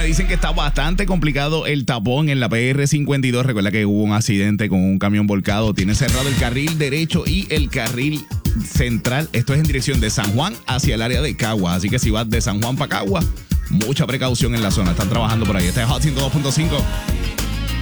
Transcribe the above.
me dicen que está bastante complicado el tapón en la PR-52. Recuerda que hubo un accidente con un camión volcado. Tiene cerrado el carril derecho y el carril central. Esto es en dirección de San Juan hacia el área de Caguas. Así que si vas de San Juan para Caguas, mucha precaución en la zona. Están trabajando por ahí. Este es Hot 102.5.